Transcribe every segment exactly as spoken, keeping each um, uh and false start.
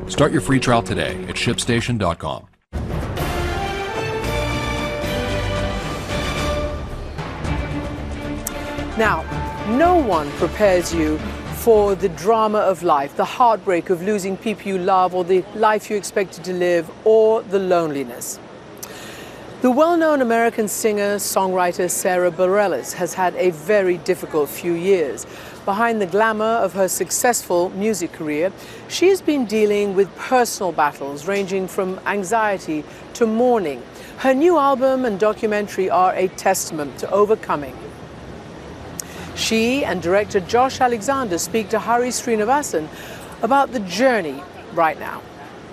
Start your free trial today at ship station dot com. Now, no one prepares you for the drama of life, the heartbreak of losing people you love, or the life you expected to live, or the loneliness. The well-known American singer-songwriter Sara Bareilles has had a very difficult few years. Behind the glamour of her successful music career, she has been dealing with personal battles ranging from anxiety to mourning. Her new album and documentary are a testament to overcoming. She and director Josh Alexander speak to Hari Srinivasan about the journey right now.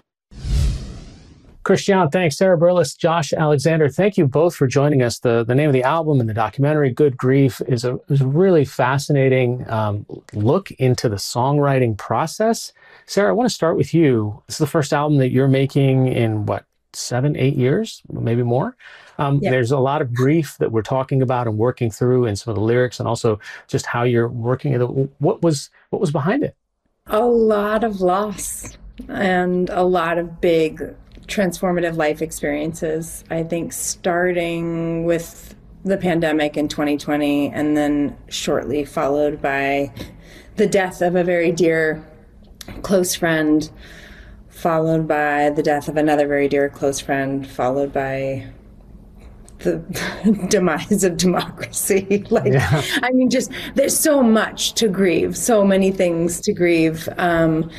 Christian, thanks. Sara Bareilles, Josh Alexander, thank you both for joining us. The, the name of the album and the documentary, Good Grief, is a, is a really fascinating um, look into the songwriting process. Sara, I want to start with you. This is the first album that you're making in, what, seven, eight years, maybe more? Um, yeah. There's a lot of grief that we're talking about and working through in some of the lyrics, and also just how you're working it. What was, what was behind it? A lot of loss and a lot of big transformative life experiences. I think starting with the pandemic in twenty twenty, and then shortly followed by the death of a very dear close friend, followed by the death of another very dear close friend, followed by the demise of democracy. Like, yeah. I mean, just there's so much to grieve, so many things to grieve. Um,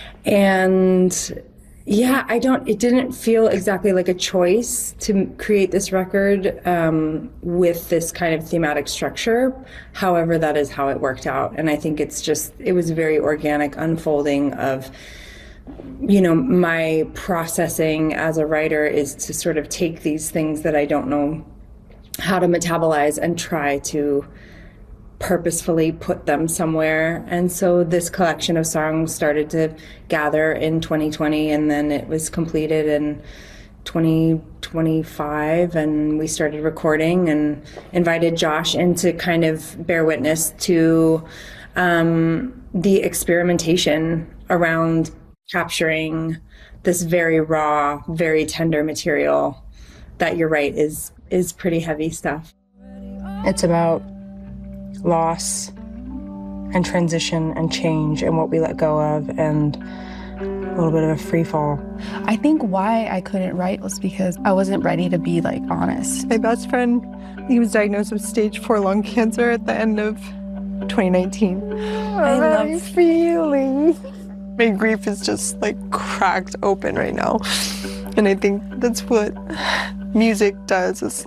and yeah, I don't, it didn't feel exactly like a choice to create this record um, with this kind of thematic structure. However, that is how it worked out. And I think it's just, it was a very organic unfolding of, you know, my processing as a writer is to sort of take these things that I don't know how to metabolize and try to purposefully put them somewhere. And so this collection of songs started to gather in twenty twenty, and then it was completed in twenty twenty-five, and we started recording and invited Josh in to kind of bear witness to um, the experimentation around capturing this very raw, very tender material that, you're right, is is pretty heavy stuff. It's about loss and transition and change and what we let go of, and a little bit of a free fall. I think why I couldn't write was because I wasn't ready to be, like, honest. My best friend, he was diagnosed with stage four lung cancer at the end of twenty nineteen. I love feeling. My grief is just like cracked open right now. And I think that's what music does. It's